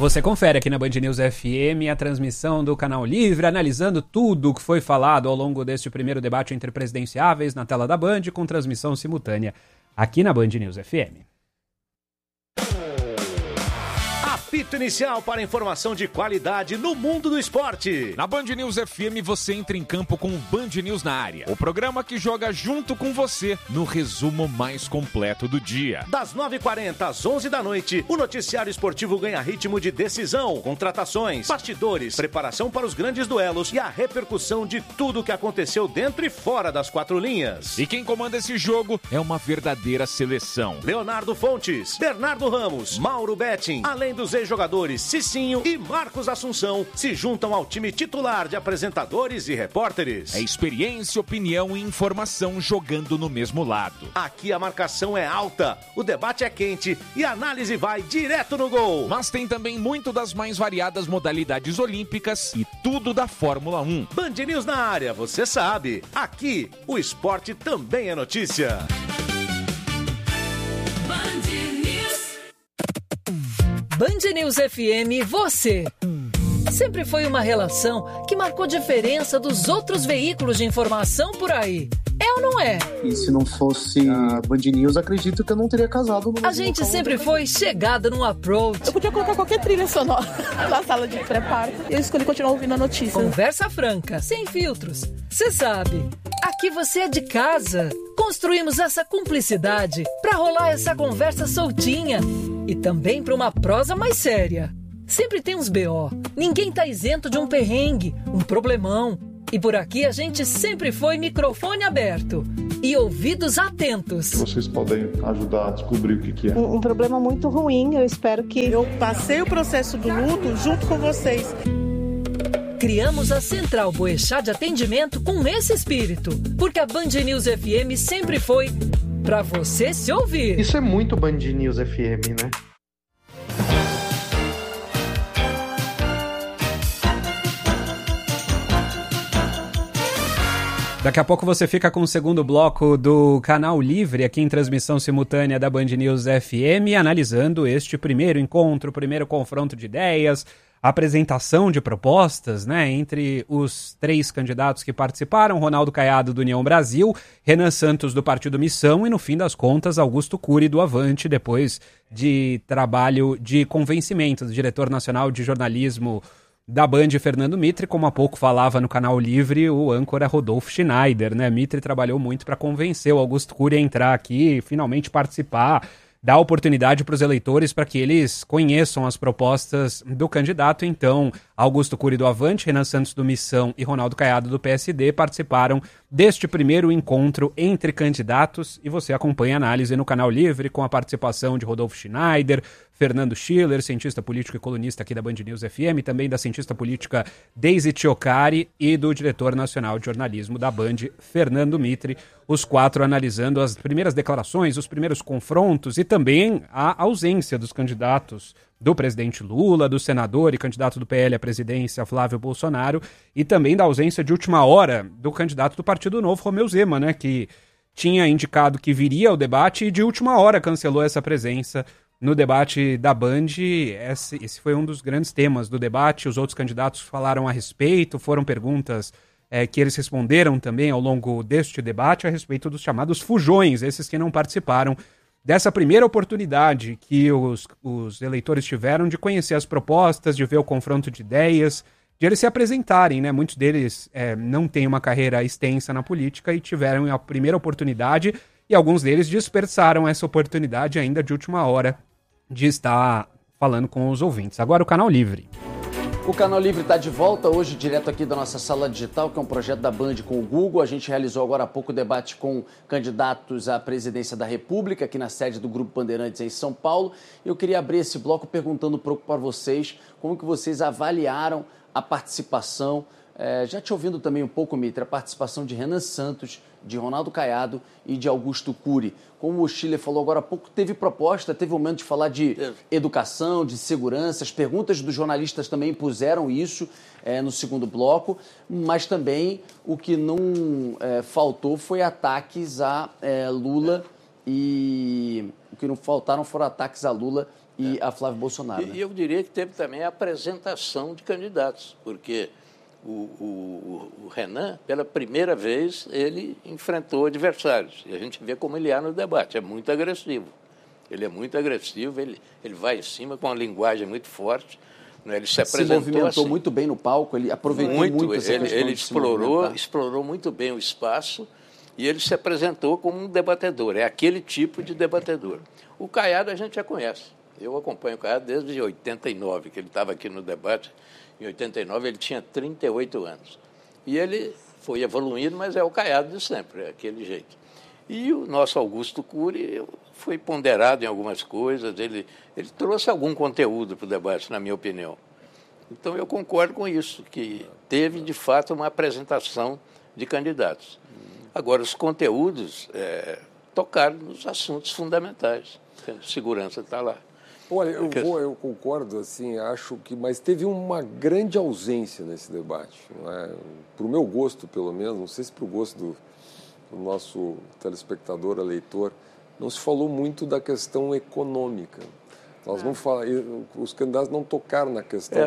Você confere aqui na Band News FM a transmissão do Canal Livre, analisando tudo o que foi falado ao longo deste primeiro debate entre presidenciáveis na tela da Band, com transmissão simultânea aqui na Band News FM. Apito inicial para informação de qualidade no mundo do esporte. Na Band News FM você entra em campo com o Band News na área. O programa que joga junto com você no resumo mais completo do dia. Das 9h40 às 11 da noite, o noticiário esportivo ganha ritmo de decisão, contratações, bastidores, preparação para os grandes duelos e a repercussão de tudo o que aconteceu dentro e fora das quatro linhas. E quem comanda esse jogo é uma verdadeira seleção. Leonardo Fontes, Bernardo Ramos, Mauro Betting, além dos ex-jogadores Cicinho e Marcos Assunção, se juntam ao time titular de apresentadores e repórteres. É experiência, opinião e informação jogando no mesmo lado. Aqui a marcação é alta, o debate é quente e a análise vai direto no gol. Mas tem também muito das mais variadas modalidades olímpicas e tudo da Fórmula 1. Band News na área, você sabe. Aqui, o esporte também é notícia. Band News FM, você. Sempre foi uma relação que marcou diferença dos outros veículos de informação por aí. É ou não é? E se não fosse a Band News, acredito que eu não teria casado. A gente sempre foi chegada no approach. Eu podia colocar qualquer trilha sonora na sala de preparo. Eu escolhi continuar ouvindo a notícia. Conversa franca, sem filtros. Você sabe, aqui você é de casa. Construímos essa cumplicidade pra rolar essa conversa soltinha. E também pra uma prosa mais séria. Sempre tem uns BO. Ninguém tá isento de um perrengue, um problemão. E por aqui a gente sempre foi microfone aberto e ouvidos atentos. Vocês podem ajudar a descobrir o que é. Um problema muito ruim, eu espero que... Eu passei o processo do luto junto com vocês. Criamos a Central Boechat de atendimento com esse espírito, porque a Band News FM sempre foi pra você se ouvir. Isso é muito Band News FM, né? Daqui a pouco você fica com o segundo bloco do Canal Livre, aqui em transmissão simultânea da Band News FM, analisando este primeiro encontro, primeiro confronto de ideias, apresentação de propostas, né, entre os três candidatos que participaram, Ronaldo Caiado do União Brasil, Renan Santos do Partido Missão e, no fim das contas, Augusto Cury do Avante, depois de trabalho de convencimento do diretor nacional de jornalismo da Band, Fernando Mitre, como há pouco falava no Canal Livre o âncora Rodolfo Schneider, né? Mitre trabalhou muito para convencer o Augusto Cury a entrar aqui, finalmente participar, dar oportunidade para os eleitores para que eles conheçam as propostas do candidato. Então, Augusto Cury do Avante, Renan Santos do Missão e Ronaldo Caiado do PSD participaram deste primeiro encontro entre candidatos e você acompanha a análise no Canal Livre com a participação de Rodolfo Schneider, Fernando Schiller, cientista político e colunista aqui da Band News FM, também da cientista política Deise Chiocari e do diretor nacional de jornalismo da Band, Fernando Mitre, os quatro analisando as primeiras declarações, os primeiros confrontos e também a ausência dos candidatos do presidente Lula, do senador e candidato do PL à presidência Flávio Bolsonaro e também da ausência de última hora do candidato do Partido Novo, Romeu Zema, né, que tinha indicado que viria ao debate e de última hora cancelou essa presença no debate da Band. Esse foi um dos grandes temas do debate, os outros candidatos falaram a respeito, foram perguntas que eles responderam também ao longo deste debate a respeito dos chamados fujões, esses que não participaram dessa primeira oportunidade que os eleitores tiveram de conhecer as propostas, de ver o confronto de ideias, de eles se apresentarem, né? Muitos deles não têm uma carreira extensa na política e tiveram a primeira oportunidade e alguns deles dispersaram essa oportunidade ainda de última hora de estar falando com os ouvintes. Agora o Canal Livre. O Canal Livre está de volta hoje, direto aqui da nossa sala digital, que é um projeto da Band com o Google. A gente realizou agora há pouco o debate com candidatos à presidência da República, aqui na sede do Grupo Bandeirantes em São Paulo. Eu queria abrir esse bloco perguntando um pouco para vocês como que vocês avaliaram a participação. Já te ouvindo também um pouco, Mitre, a participação de Renan Santos, de Ronaldo Caiado e de Augusto Cury. Como o Schiller falou agora há pouco, teve proposta, teve um momento de falar de educação, de segurança. As perguntas dos jornalistas também puseram isso no segundo bloco, mas também o que não faltou foi ataques a Lula e... O que não faltaram foram ataques a Lula e a Flávio Bolsonaro. E eu diria que teve também a apresentação de candidatos, porque o Renan, pela primeira vez, ele enfrentou adversários. E a gente vê como ele é no debate, é muito agressivo. Ele é muito agressivo, ele vai em cima com uma linguagem muito forte. Né? Ele se apresentou movimentou assim, muito bem no palco, ele aproveitou muito essa questão ele de explorou muito bem o espaço e ele se apresentou como um debatedor, é aquele tipo de debatedor. O Caiado a gente já conhece. Eu acompanho o Caiado desde 89, que ele estava aqui no debate. Em 89 ele tinha 38 anos. E ele foi evoluindo, mas é o Caiado de sempre, é aquele jeito. E o nosso Augusto Cury foi ponderado em algumas coisas, ele trouxe algum conteúdo para o debate, na minha opinião. Então eu concordo com isso, que teve de fato uma apresentação de candidatos. Agora, os conteúdos tocaram nos assuntos fundamentais. A segurança está lá. Olha, eu concordo, assim, acho que... Mas teve uma grande ausência nesse debate. Para o meu gosto, pelo menos, não sei se para o gosto do nosso telespectador, eleitor, não se falou muito da questão econômica. Nós não os candidatos não tocaram na questão.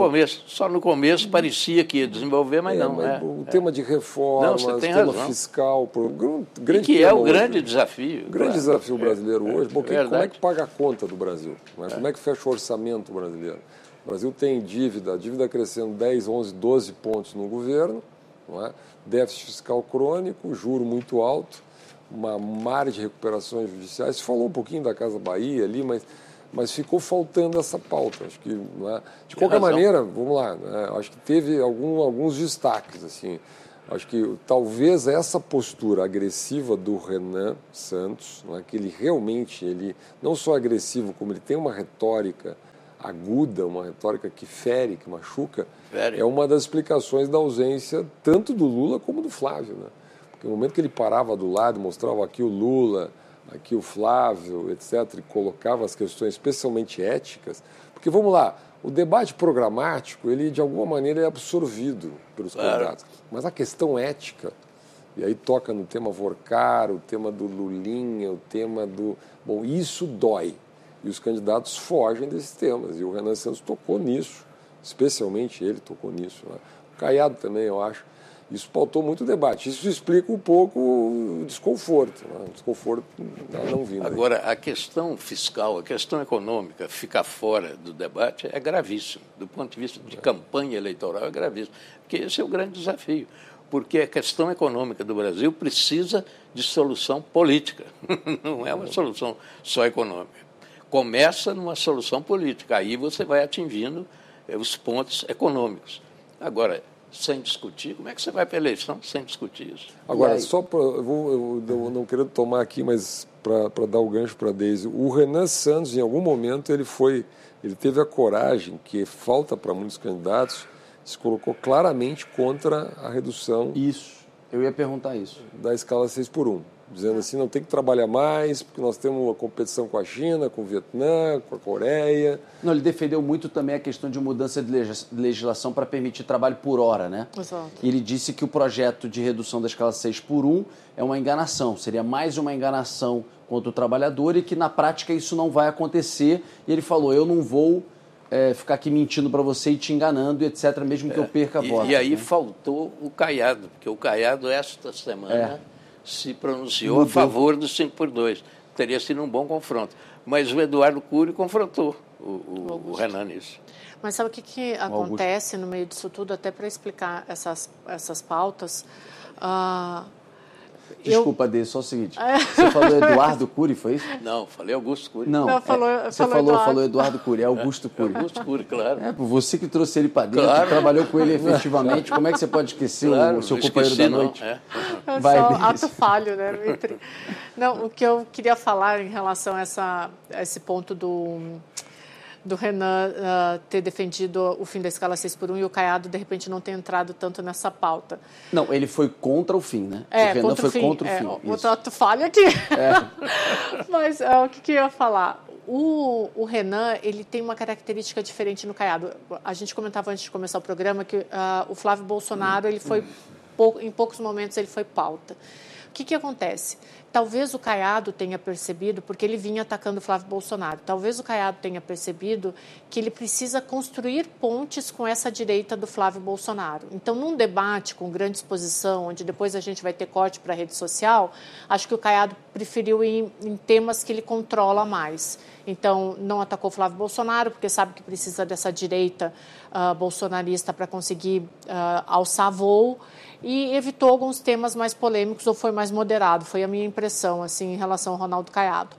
Só no começo parecia que ia desenvolver, mas não. O tema de reformas, o tema fiscal, que é o grande desafio. O grande desafio brasileiro hoje, como é que paga a conta do Brasil? Como é que fecha o orçamento brasileiro? O Brasil tem dívida crescendo 10, 11, 12 pontos no governo, não é? Déficit fiscal crônico, juro muito alto, uma margem de recuperações judiciais. Se falou um pouquinho da Casa Bahia ali, mas ficou faltando essa pauta. Acho que, não é? De qualquer maneira, vamos lá, né? Acho que teve alguns destaques. Assim. Acho que talvez essa postura agressiva do Renan Santos, não é? Que ele realmente, não só agressivo, como ele tem uma retórica aguda, uma retórica que fere, que machuca, é uma das explicações da ausência tanto do Lula como do Flávio. Né? Porque no momento que ele parava do lado, mostrava aqui o Lula, aqui o Flávio, etc., e colocava as questões especialmente éticas, porque, vamos lá, o debate programático, ele de alguma maneira é absorvido pelos candidatos, mas a questão ética, e aí toca no tema Vorcar, o tema do Lulinha, o tema do... Bom, isso dói, e os candidatos fogem desses temas, e o Renan Santos tocou nisso, especialmente ele tocou nisso. Né? O Caiado também, eu acho. Isso pautou muito o debate. Isso explica um pouco o desconforto. Né? O desconforto não vindo. Agora, a questão fiscal, a questão econômica, ficar fora do debate é gravíssimo. Do ponto de vista de campanha eleitoral, é gravíssimo. Porque esse é o grande desafio. Porque a questão econômica do Brasil precisa de solução política. Não é uma solução só econômica. Começa numa solução política. Aí você vai atingindo os pontos econômicos. Agora, sem discutir, como é que você vai para a eleição sem discutir isso? Agora, só para... Eu não quero tomar aqui, mas para dar o gancho para a Deise, o Renan Santos, em algum momento, ele teve a coragem, que falta para muitos candidatos, se colocou claramente contra a redução... Isso, eu ia perguntar isso. ...da escala 6x1. Dizendo assim, não tem que trabalhar mais, porque nós temos uma competição com a China, com o Vietnã, com a Coreia. Não, ele defendeu muito também a questão de mudança de legislação para permitir trabalho por hora, né? Exato. E ele disse que o projeto de redução da escala 6x1 é uma enganação, seria mais uma enganação contra o trabalhador e que na prática isso não vai acontecer. E ele falou, eu não vou ficar aqui mentindo para você e te enganando, etc., mesmo que eu perca a voz. E aí faltou o Caiado, porque o Caiado esta semana... se pronunciou a favor do 5x2. Teria sido um bom confronto. Mas o Eduardo Cury confrontou o Renan nisso. Mas sabe o que acontece no meio disso tudo, até para explicar essas pautas? Desculpa, Dê, só o seguinte. Você falou Eduardo Cury, foi isso? Não, falei Augusto Cury. Não, você falou Eduardo Cury, é Augusto Cury. Augusto Cury, claro. Você que trouxe ele para dentro, trabalhou com ele efetivamente, como é que você pode esquecer o seu companheiro da noite? Vai, só ato falho, né? Não, o que eu queria falar em relação a esse ponto do Renan ter defendido o fim da escala 6x1 e o Caiado, de repente, não ter entrado tanto nessa pauta. Não, ele foi contra o fim, né? O Renan foi contra o fim. O ato falha aqui. Mas o que eu ia falar? O Renan, ele tem uma característica diferente no Caiado. A gente comentava antes de começar o programa que o Flávio Bolsonaro, ele foi, em poucos momentos, ele foi pauta. O que acontece? talvez o Caiado tenha percebido, porque ele vinha atacando o Flávio Bolsonaro, talvez o Caiado tenha percebido que ele precisa construir pontes com essa direita do Flávio Bolsonaro. Então, num debate com grande exposição, onde depois a gente vai ter corte para a rede social, acho que o Caiado preferiu ir em temas que ele controla mais. Então, não atacou o Flávio Bolsonaro, porque sabe que precisa dessa direita bolsonarista para conseguir alçar voo, e evitou alguns temas mais polêmicos ou foi mais moderado. Foi a minha impressão, assim, em relação ao Ronaldo Caiado.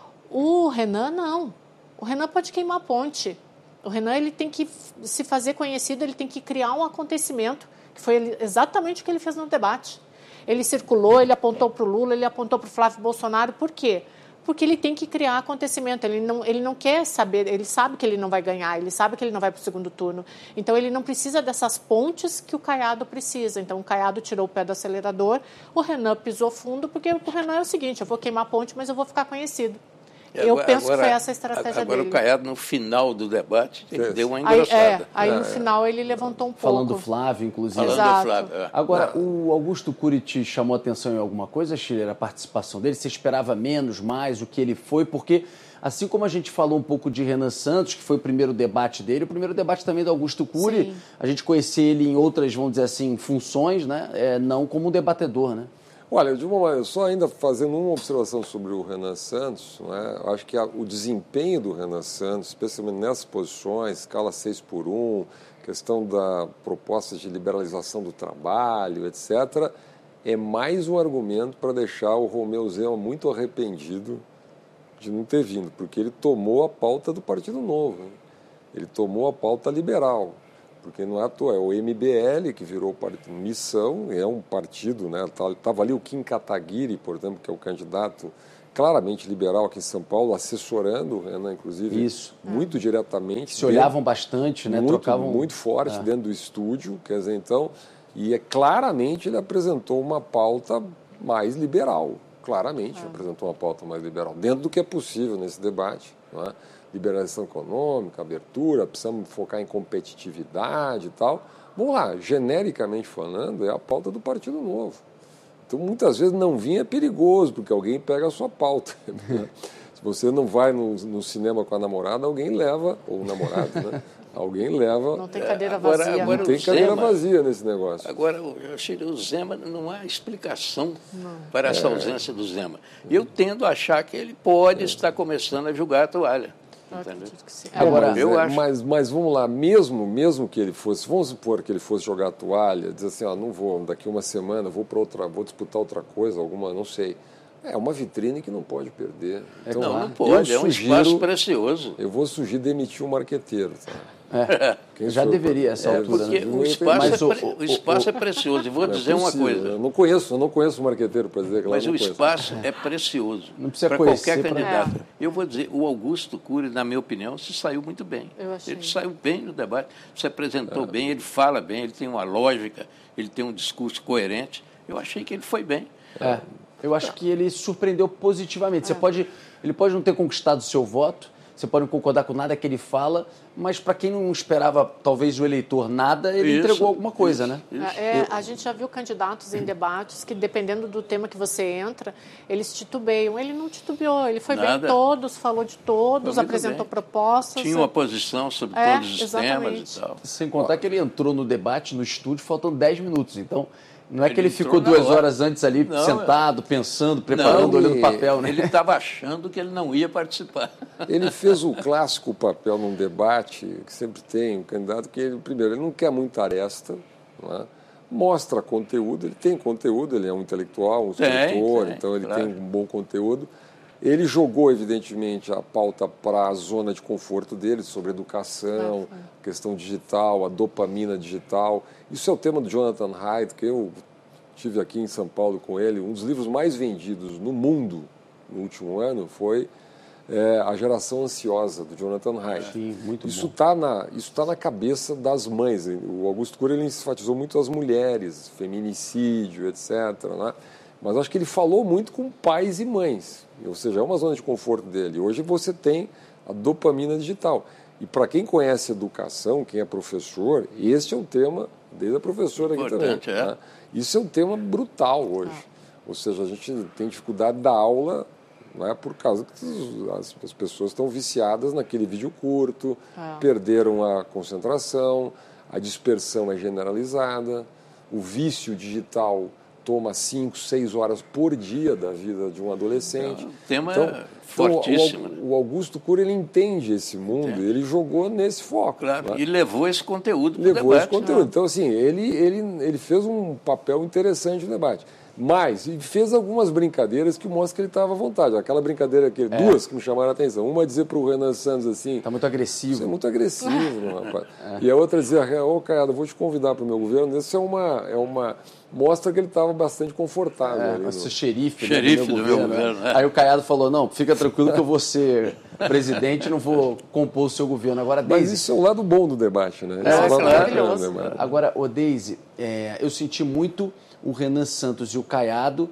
O Renan, não. O Renan pode queimar a ponte. O Renan, ele tem que se fazer conhecido, ele tem que criar um acontecimento, que foi exatamente o que ele fez no debate. Ele circulou, ele apontou para o Lula, ele apontou para o Flávio Bolsonaro. Por quê? Porque ele tem que criar acontecimento, ele não quer saber, ele sabe que ele não vai ganhar, ele sabe que ele não vai para o segundo turno. Então, ele não precisa dessas pontes que o Caiado precisa. Então, o Caiado tirou o pé do acelerador, o Renan pisou fundo, porque o Renan é o seguinte, eu vou queimar a ponte, mas eu vou ficar conhecido. Eu penso que foi essa a estratégia dele. Agora o Caiado, no final do debate, ele deu uma engrossada. Aí no final ele levantou um pouco. Falando do Flávio, inclusive. Exato. Do Flávio, Agora, o Augusto Cury te chamou a atenção em alguma coisa, Schiller, a participação dele? Você esperava menos, mais, o que ele foi? Porque, assim como a gente falou um pouco de Renan Santos, que foi o primeiro debate dele, o primeiro debate também do Augusto Cury, a gente conhecia ele em outras, vamos dizer assim, funções, né? Não como um debatedor, né? Olha, eu só ainda fazendo uma observação sobre o Renan Santos, né? Eu acho que o desempenho do Renan Santos, especialmente nessas posições, escala 6x1, questão da proposta de liberalização do trabalho, etc., é mais um argumento para deixar o Romeu Zema muito arrependido de não ter vindo, porque ele tomou a pauta do Partido Novo, né? Ele tomou a pauta liberal. Porque não é à toa, é o MBL que virou Missão, é um partido, né? Estava ali o Kim Kataguiri, por exemplo, que é o candidato claramente liberal aqui em São Paulo, assessorando o Renan, inclusive, muito diretamente. Se olhavam bastante, né? Trocavam muito forte dentro do estúdio, quer dizer, então, e claramente ele apresentou uma pauta mais liberal, claramente apresentou uma pauta mais liberal, dentro do que é possível nesse debate, não é? Liberalização econômica, abertura, precisamos focar em competitividade e tal. Vamos lá, genericamente falando, é a pauta do Partido Novo. Então, muitas vezes não vir é perigoso, porque alguém pega a sua pauta. Se você não vai no cinema com a namorada, alguém leva, ou o namorado, né? Alguém leva... Não tem cadeira vazia. Agora não tem cadeira vazia nesse negócio. Agora, eu achei que o Zema, não há explicação para essa ausência do Zema. Eu tendo a achar que ele pode estar começando a jogar a toalha. Agora, eu acho... mas vamos lá, mesmo que ele fosse, vamos supor que ele fosse jogar a toalha, dizer assim, não vou, daqui uma semana vou disputar outra coisa, não sei. É uma vitrine que não pode perder. Então, não pode, é um espaço precioso. Eu vou sugerir demitir um marqueteiro, tá? Já deveria essa altura. Porque o espaço é precioso. E vou dizer uma coisa. Eu não conheço o marqueteiro para dizer que mas o espaço é precioso para qualquer candidato. Eu vou dizer, o Augusto Cury, na minha opinião, se saiu muito bem. Ele saiu bem no debate, se apresentou bem, ele fala bem, ele tem uma lógica, ele tem um discurso coerente. Eu achei que ele foi bem. Eu acho que ele surpreendeu positivamente. Ele pode não ter conquistado o seu voto, você pode não concordar com nada que ele fala, mas para quem não esperava, talvez, o eleitor nada, ele entregou alguma coisa, né? A gente já viu candidatos em debates que, dependendo do tema que você entra, eles titubeiam. Ele não titubeou, ele foi bem em todos, falou de todos, apresentou propostas. Tinha uma posição sobre todos os temas e tal. Sem contar que ele entrou no debate, no estúdio, faltando 10 minutos, então... Não é que ele ficou 2 horas antes ali, sentado, pensando, preparando, olhando o papel, né? Ele estava achando que ele não ia participar. Ele fez o clássico papel num debate, que sempre tem um candidato, que ele, primeiro, ele não quer muita aresta, não é? Mostra conteúdo, ele tem conteúdo, ele é um intelectual, um escritor, então ele tem um bom conteúdo. Ele jogou, evidentemente, a pauta para a zona de conforto dele, sobre educação, questão digital, a dopamina digital. Isso é o tema do Jonathan Haidt, que eu tive aqui em São Paulo com ele. Um dos livros mais vendidos no mundo no último ano foi A Geração Ansiosa, do Jonathan Haidt. Sim, muito isso está na cabeça das mães. O Augusto Cury ele enfatizou muito as mulheres, feminicídio, etc., né? Mas acho que ele falou muito com pais e mães, ou seja, é uma zona de conforto dele. Hoje você tem a dopamina digital. E para quem conhece educação, quem é professor, este é um tema, desde a professora aqui também. Né? Isso é um tema brutal hoje. Ou seja, a gente tem dificuldade da aula, não é, por causa que as pessoas estão viciadas naquele vídeo curto, perderam a concentração, a dispersão é generalizada, o vício digital toma 5, 6 horas por dia da vida de um adolescente. O tema é fortíssimo. O Augusto Cury, ele entende esse mundo, ele jogou nesse foco. Claro, né? E levou esse conteúdo para o debate. Levou esse conteúdo. Então, assim, ele fez um papel interessante no debate. Mas, e fez algumas brincadeiras que mostram que ele estava à vontade. Aquela brincadeira, duas que me chamaram a atenção. Uma dizer para o Renan Santos assim... Está muito agressivo. Você é muito agressivo, rapaz. E a outra dizer, Caiado, vou te convidar para o meu governo. Isso é uma... Mostra que ele estava bastante confortável. Ser xerife do meu governo. Aí o Caiado falou, não, fica tranquilo que eu vou ser presidente e não vou compor o seu governo. Agora, Deise... Mas isso é o lado bom do debate, né? Maravilhoso. Agora, Deise, eu senti muito o Renan Santos e o Caiado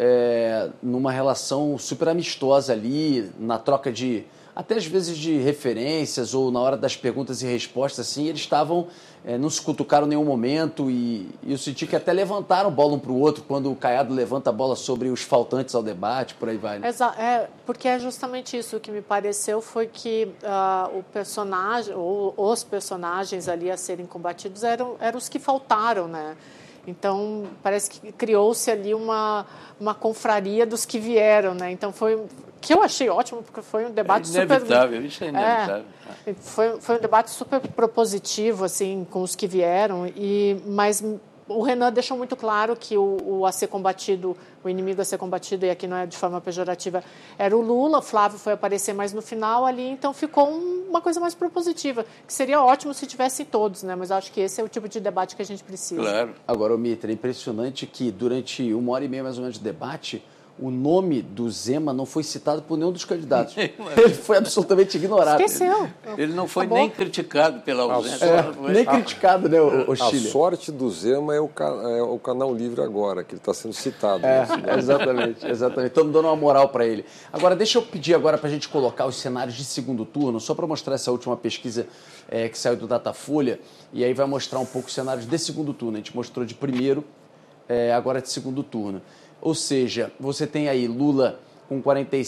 numa relação super amistosa ali, na troca de, até às vezes de referências ou na hora das perguntas e respostas, assim, eles estavam, não se cutucaram em nenhum momento e eu senti que até levantaram bola um para o outro quando o Caiado levanta a bola sobre os faltantes ao debate, por aí vai. Né? Porque é justamente isso, o que me pareceu foi que o personagem, ou os personagens ali a serem combatidos eram os que faltaram, né? Então, parece que criou-se ali uma confraria dos que vieram, né? Então, que eu achei ótimo, porque foi um debate inevitável, isso é inevitável. Foi um debate super propositivo, assim, com os que vieram, mas o Renan deixou muito claro que o a ser combatido, o inimigo a ser combatido, e aqui não é de forma pejorativa, era o Lula. Flávio foi aparecer mais no final ali, então ficou uma coisa mais propositiva, que seria ótimo se tivessem todos, né? Mas acho que esse é o tipo de debate que a gente precisa. Claro. Agora, Mitra, é impressionante que durante 1h30 mais ou menos de debate, o nome do Zema não foi citado por nenhum dos candidatos. Ele foi absolutamente ignorado. Esqueceu. Ele não foi nem criticado pela ausência. Nem criticado, né, o Chile? A sorte do Zema é o Canal Livre agora, que ele está sendo citado. Exatamente. Estamos dando uma moral para ele. Agora, deixa eu pedir agora para a gente colocar os cenários de segundo turno, só para mostrar essa última pesquisa que saiu do Datafolha, e aí vai mostrar um pouco os cenários de segundo turno. A gente mostrou de primeiro, agora de segundo turno. Ou seja, você tem aí Lula com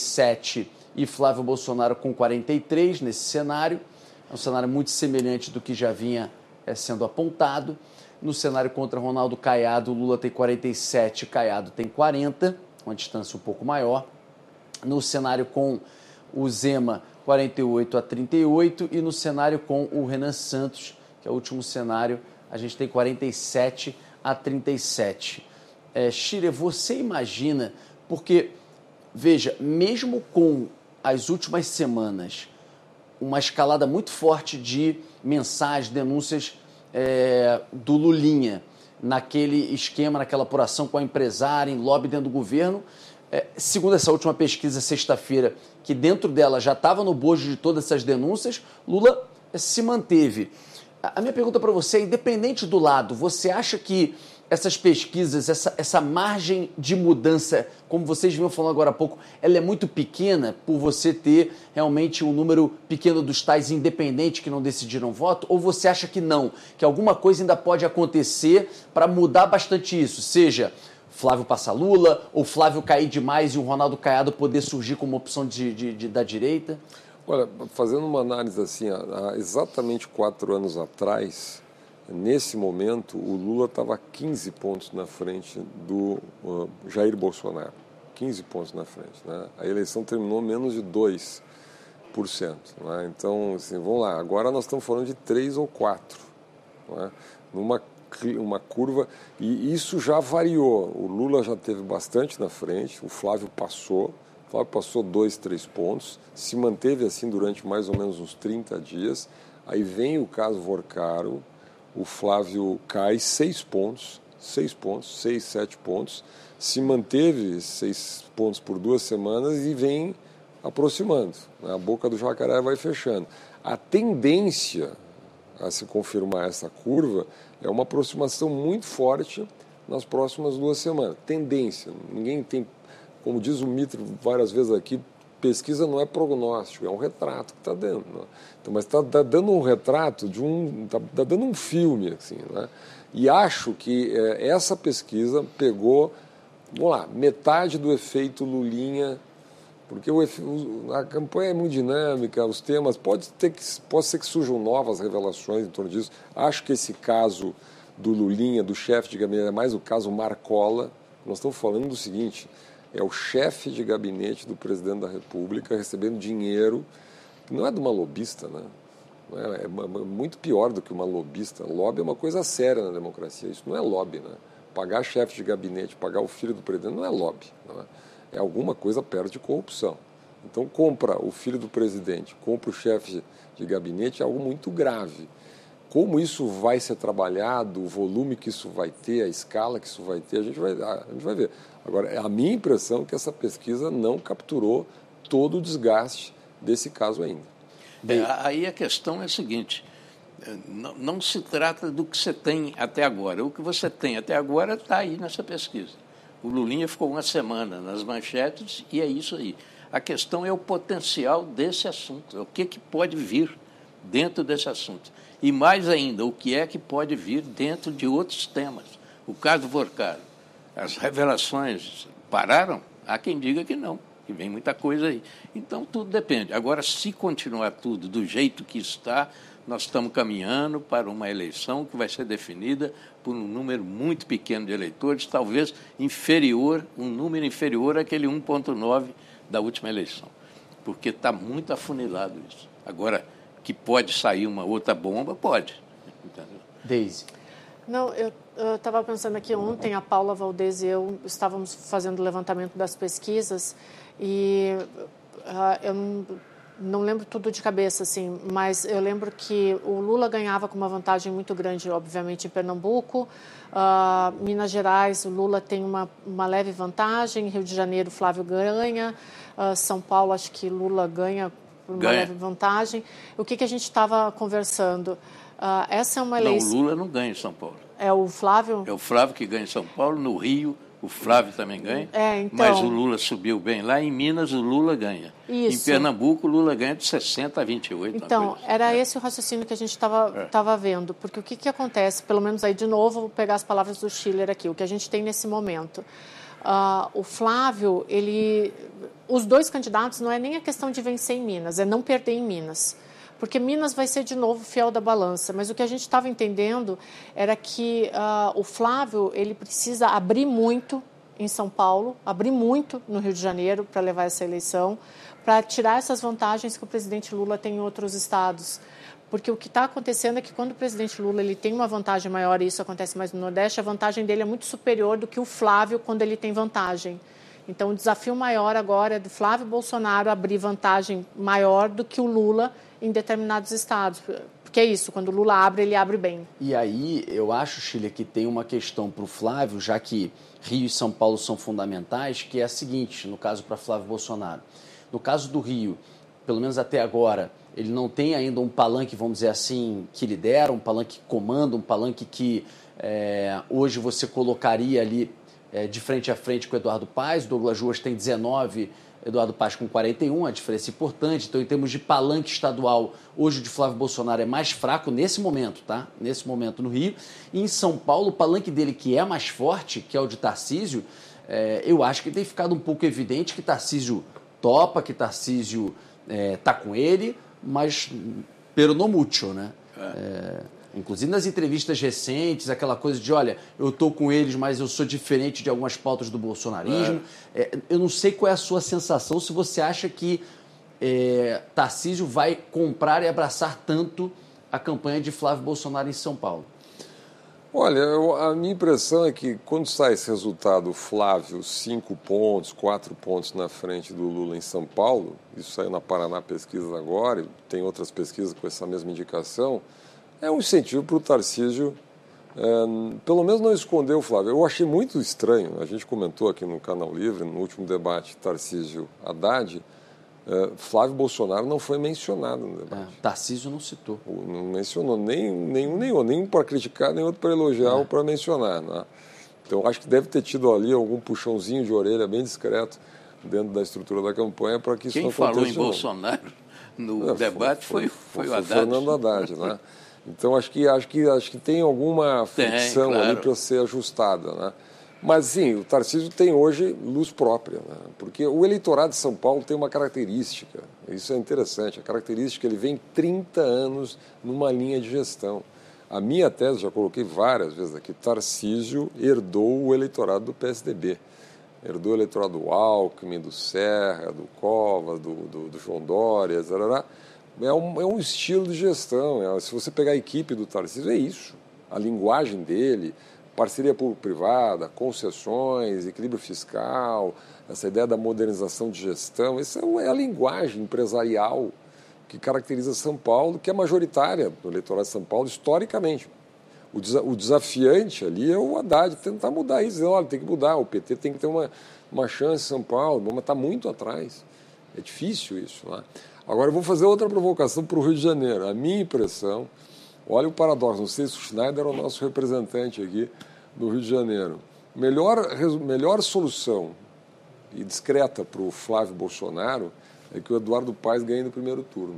47 e Flávio Bolsonaro com 43 nesse cenário. É um cenário muito semelhante do que já vinha sendo apontado. No cenário contra Ronaldo Caiado, Lula tem 47, Caiado tem 40, uma distância um pouco maior. No cenário com o Zema, 48 a 38. E no cenário com o Renan Santos, que é o último cenário, a gente tem 47 a 37. Chile, você imagina, porque, veja, mesmo com as últimas semanas, uma escalada muito forte de mensagens, denúncias do Lulinha, naquele esquema, naquela apuração com a empresária, em lobby dentro do governo, segundo essa última pesquisa, sexta-feira, que dentro dela já estava no bojo de todas essas denúncias, Lula se manteve. A minha pergunta para você é, independente do lado, você acha que essas pesquisas, essa margem de mudança, como vocês vinham falando agora há pouco, ela é muito pequena por você ter realmente um número pequeno dos tais independentes que não decidiram voto? Ou você acha que não, que alguma coisa ainda pode acontecer para mudar bastante isso? Seja Flávio passar Lula, ou Flávio cair demais e o Ronaldo Caiado poder surgir como opção da direita? Olha, fazendo uma análise assim, há exatamente 4 anos atrás, nesse momento, o Lula estava 15 pontos na frente do Jair Bolsonaro. 15 pontos na frente. Né? A eleição terminou menos de 2%. Né? Então, assim, vamos lá. Agora nós estamos falando de 3 ou 4. Né? Uma curva. E isso já variou. O Lula já teve bastante na frente. O Flávio passou. 2, 3 pontos. Se manteve assim durante mais ou menos uns 30 dias. Aí vem o caso Vorcaro. O Flávio cai 6 pontos, 6, 7 pontos, se manteve 6 pontos por 2 semanas e vem aproximando. A boca do jacaré vai fechando. A tendência a se confirmar essa curva é uma aproximação muito forte nas próximas 2 semanas. Tendência. Ninguém tem, como diz o Mitro várias vezes aqui, pesquisa não é prognóstico, é um retrato que está dando. Né? Então, mas está dando um retrato está dando um filme, assim, né? E acho que essa pesquisa pegou vamos lá, metade do efeito Lulinha, porque a campanha é muito dinâmica, os temas, pode ser que surjam novas revelações em torno disso. Acho que esse caso do Lulinha, do chefe de gabinete, é mais o caso Marcola. Nós estamos falando do seguinte, é o chefe de gabinete do presidente da República recebendo dinheiro, que não é de uma lobista, né? É muito pior do que uma lobista. Lobby é uma coisa séria na democracia, isso não é lobby, né? Pagar chefe de gabinete, pagar o filho do presidente não é lobby, não é? É alguma coisa perto de corrupção. Então, compra o filho do presidente, compra o chefe de gabinete, é algo muito grave. Como isso vai ser trabalhado, o volume que isso vai ter, a escala que isso vai ter, a gente vai ver. Agora, é a minha impressão que essa pesquisa não capturou todo o desgaste desse caso ainda. Aí a questão é a seguinte, não se trata do que você tem até agora. O que você tem até agora está aí nessa pesquisa. O Lulinha ficou uma semana nas manchetes e é isso aí. A questão é o potencial desse assunto, o que pode vir dentro desse assunto. E mais ainda, o que é que pode vir dentro de outros temas. O caso Vorcado, as revelações pararam? Há quem diga que não, que vem muita coisa aí. Então, tudo depende. Agora, se continuar tudo do jeito que está, nós estamos caminhando para uma eleição que vai ser definida por um número muito pequeno de eleitores, talvez um número inferior àquele 1,9 da última eleição, porque está muito afunilado isso. Agora, que pode sair uma outra bomba, pode. Entendeu? Deise. Não, eu estava pensando aqui ontem, a Paula Valdez e eu estávamos fazendo o levantamento das pesquisas e eu não lembro tudo de cabeça, assim, mas eu lembro que o Lula ganhava com uma vantagem muito grande, obviamente, em Pernambuco. Minas Gerais, o Lula tem uma leve vantagem. Rio de Janeiro, Flávio ganha. São Paulo, acho que Lula ganha por uma leve vantagem. O que a gente estava conversando? Essa é uma eleição... Não, o Lula não ganha em São Paulo. É o Flávio? É o Flávio que ganha em São Paulo. No Rio, o Flávio também ganha. Então... Mas o Lula subiu bem. Lá em Minas, o Lula ganha. Isso. Em Pernambuco, o Lula ganha de 60 a 28. Então, era esse o raciocínio que a gente estava vendo. Porque o que acontece, pelo menos aí de novo, vou pegar as palavras do Schiller aqui, o que a gente tem nesse momento. O Flávio, os dois candidatos não é nem a questão de vencer em Minas, é não perder em Minas. Porque Minas vai ser de novo fiel da balança. Mas o que a gente estava entendendo era que o Flávio ele precisa abrir muito em São Paulo, abrir muito no Rio de Janeiro para levar essa eleição, para tirar essas vantagens que o presidente Lula tem em outros estados. Porque o que está acontecendo é que quando o presidente Lula ele tem uma vantagem maior, e isso acontece mais no Nordeste, a vantagem dele é muito superior do que o Flávio quando ele tem vantagem. Então, o desafio maior agora é do Flávio Bolsonaro abrir vantagem maior do que o Lula em determinados estados. Porque é isso, quando o Lula abre, ele abre bem. E aí, eu acho, Schiller, que tem uma questão para o Flávio, já que Rio e São Paulo são fundamentais, que é a seguinte, no caso para Flávio Bolsonaro. No caso do Rio, pelo menos até agora, ele não tem ainda um palanque, vamos dizer assim, que lidera, um palanque que comanda, um palanque que hoje você colocaria ali de frente a frente com o Eduardo Paes. Douglas Ruas tem 19, Eduardo Paes com 41, a diferença é importante. Então, em termos de palanque estadual, hoje o de Flávio Bolsonaro é mais fraco nesse momento, tá? Nesse momento no Rio. E em São Paulo, o palanque dele que é mais forte, que é o de Tarcísio, eu acho que tem ficado um pouco evidente que Tarcísio topa, que Tarcísio tá com ele, mas pero no mucho, né? Inclusive nas entrevistas recentes, aquela coisa de, olha, eu estou com eles, mas eu sou diferente de algumas pautas do bolsonarismo. Eu não sei qual é a sua sensação, se você acha que Tarcísio vai comprar e abraçar tanto a campanha de Flávio Bolsonaro em São Paulo. Olha, a minha impressão é que quando sai esse resultado, Flávio, 5 pontos, 4 pontos na frente do Lula em São Paulo, isso saiu na Paraná Pesquisas agora, e tem outras pesquisas com essa mesma indicação, é um incentivo para o Tarcísio, pelo menos não esconder o Flávio. Eu achei muito estranho, a gente comentou aqui no Canal Livre, no último debate Tarcísio-Haddad, Flávio Bolsonaro não foi mencionado no debate. Tarcísio não citou. Não mencionou nenhum para criticar, nem outro para elogiar ou para mencionar. Né? Então, acho que deve ter tido ali algum puxãozinho de orelha bem discreto dentro da estrutura da campanha para que isso não aconteça. Quem falou em Bolsonaro no debate foi o Haddad. Fernando Haddad, né? Então, acho que tem alguma fricção ali para ser ajustada, né? Mas, sim, o Tarcísio tem hoje luz própria, né? Porque o eleitorado de São Paulo tem uma característica, isso é interessante, a característica é que ele vem 30 anos numa linha de gestão. A minha tese, já coloquei várias vezes aqui, Tarcísio herdou o eleitorado do PSDB. Herdou o eleitorado do Alckmin, do Serra, do Covas, do João Dória, etc. É um estilo de gestão. Se você pegar a equipe do Tarcísio, é isso. A linguagem dele, parceria público-privada, concessões, equilíbrio fiscal, essa ideia da modernização de gestão, essa é a linguagem empresarial que caracteriza São Paulo, que é majoritária no eleitorado de São Paulo, historicamente. O desafiante ali é o Haddad tentar mudar isso, dizer, olha, tem que mudar, o PT tem que ter uma chance em São Paulo, mas está muito atrás. É difícil isso, né? Agora eu vou fazer outra provocação para o Rio de Janeiro. A minha impressão, olha o paradoxo, não sei se o Schneider é o nosso representante aqui do Rio de Janeiro. Melhor solução e discreta para o Flávio Bolsonaro é que o Eduardo Paes ganhe no primeiro turno.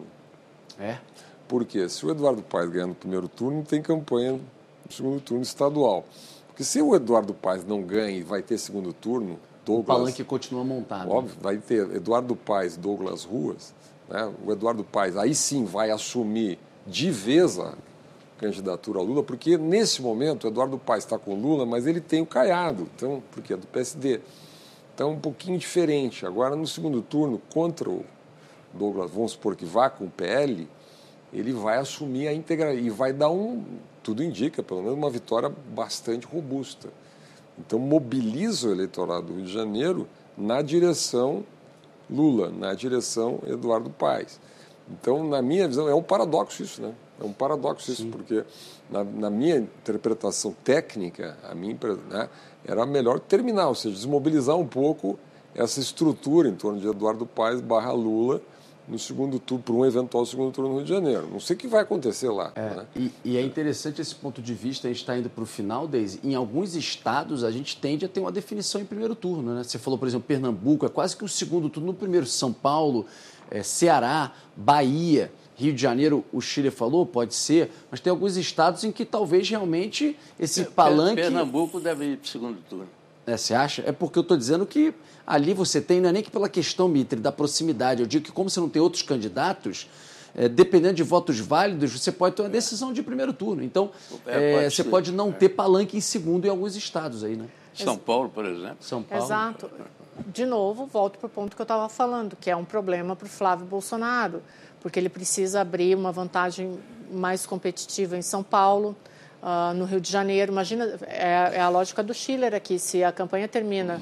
É? Por quê? Se o Eduardo Paes ganhar no primeiro turno, tem campanha no segundo turno estadual. Porque se o Eduardo Paes não ganha e vai ter segundo turno, Douglas... O palanque continua montado. Óbvio, vai ter Eduardo Paes, Douglas Ruas, né? O Eduardo Paes aí sim vai assumir de vez a candidatura a Lula, porque nesse momento o Eduardo Paes está com Lula, mas ele tem o Caiado, então, porque é do PSD. Então, um pouquinho diferente. Agora, no segundo turno, contra o Douglas, vamos supor que vá com o PL, ele vai assumir a integralidade e vai dar tudo indica, pelo menos, uma vitória bastante robusta. Então, mobiliza o eleitorado do Rio de Janeiro na direção Lula, na direção Eduardo Paes. Então, na minha visão, é um paradoxo isso, né? É um paradoxo isso, porque na minha interpretação técnica, né, era melhor terminar, ou seja, desmobilizar um pouco essa estrutura em torno de Eduardo Paes / Lula no segundo turno, para um eventual segundo turno no Rio de Janeiro. Não sei o que vai acontecer lá. Né? E é interessante esse ponto de vista, a gente está indo para o final, Deise. Em alguns estados, a gente tende a ter uma definição em primeiro turno. Né? Você falou, por exemplo, Pernambuco, é quase que um segundo turno no primeiro. São Paulo, Ceará, Bahia, Rio de Janeiro, o Chile falou, pode ser, mas tem alguns estados em que talvez realmente esse palanque... Pernambuco deve ir para o segundo turno. Você acha? É porque eu estou dizendo que ali você tem, não é nem que pela questão, Mitre, da proximidade. Eu digo que como você não tem outros candidatos, dependendo de votos válidos, você pode ter uma decisão de primeiro turno. Então, você pode não ter palanque em segundo em alguns estados aí, né? São Paulo, por exemplo. São Paulo. Exato. De novo, volto para o ponto que eu estava falando, que é um problema para o Flávio Bolsonaro, porque ele precisa abrir uma vantagem mais competitiva em São Paulo, no Rio de Janeiro. Imagina, é a lógica do Schiller aqui, se a campanha termina,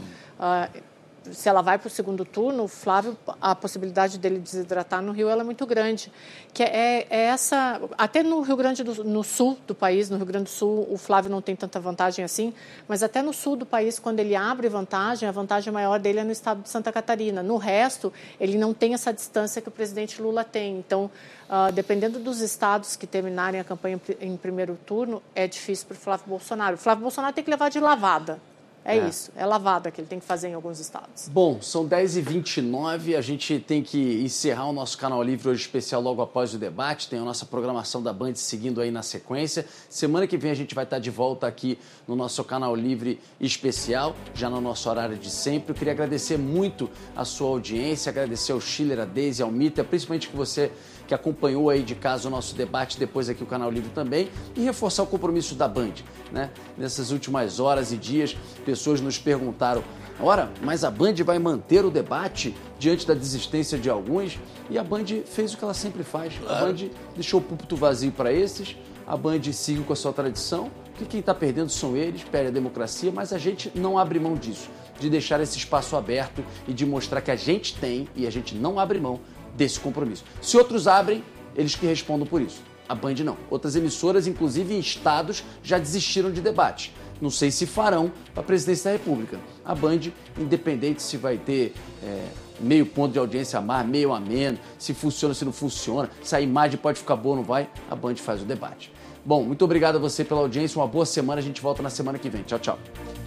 se ela vai para o segundo turno, o Flávio, a possibilidade dele desidratar no Rio ela é muito grande. Que é essa, até no Rio Grande no sul do país, no Rio Grande do Sul, o Flávio não tem tanta vantagem assim, mas até no sul do país, quando ele abre vantagem, a vantagem maior dele é no estado de Santa Catarina. No resto, ele não tem essa distância que o presidente Lula tem. Então, dependendo dos estados que terminarem a campanha em primeiro turno, é difícil para o Flávio Bolsonaro. O Flávio Bolsonaro tem que levar de lavada. É isso, é lavada que ele tem que fazer em alguns estados. Bom, são 10h29, a gente tem que encerrar o nosso Canal Livre hoje especial logo após o debate, tem a nossa programação da Band seguindo aí na sequência. Semana que vem a gente vai estar de volta aqui no nosso Canal Livre especial, já no nosso horário de sempre. Eu queria agradecer muito a sua audiência, agradecer ao Schiller, a Deise, ao Mita, principalmente que você que acompanhou aí de casa o nosso debate, depois aqui o Canal Livre também, e reforçar o compromisso da Band, né? Nessas últimas horas e dias, pessoas nos perguntaram, ora, mas a Band vai manter o debate diante da desistência de alguns? E a Band fez o que ela sempre faz. Claro. A Band deixou o púlpito vazio para esses, a Band siga com a sua tradição, que quem está perdendo são eles, perde a democracia, mas a gente não abre mão disso, de deixar esse espaço aberto e de mostrar que a gente tem e a gente não abre mão desse compromisso. Se outros abrem, eles que respondam por isso. A Band não. Outras emissoras, inclusive em estados, já desistiram de debate. Não sei se farão para a presidência da República. A Band, independente se vai ter meio ponto de audiência a mais, meio a menos, se funciona, se não funciona, se a imagem pode ficar boa ou não vai, a Band faz o debate. Bom, muito obrigado a você pela audiência, uma boa semana, a gente volta na semana que vem. Tchau, tchau.